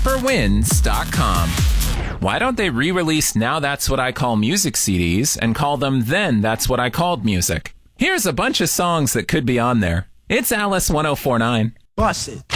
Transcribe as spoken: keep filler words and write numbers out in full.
for wins dot com. Why don't they re-release Now That's What I Call Music C Ds and call them Then That's What I Called Music? Here's a bunch of songs that could be on there. It's Alice one oh four nine. Bust it.